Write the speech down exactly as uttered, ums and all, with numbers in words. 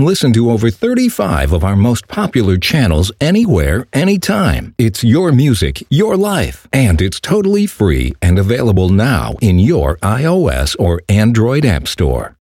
listen to over thirty-five of our most popular channels anywhere, anytime. It's your music, your life, and it's totally free and available now in your iOS or Android app store.